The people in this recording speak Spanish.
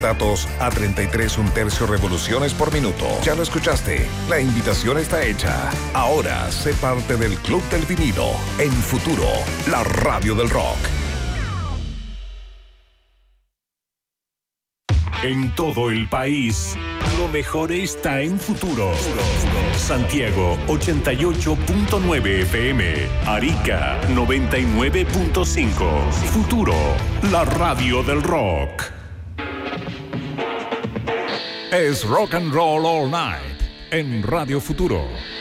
Datos a 33 1/3 revoluciones por minuto. Ya lo escuchaste. La invitación está hecha. Ahora sé parte del Club del Vinilo. En Futuro, la radio del rock. En todo el país, lo mejor está en Futuro. Santiago 88.9 FM, Arica 99.5. Futuro, la radio del rock. Es Rock and Roll All Night en Radio Futuro.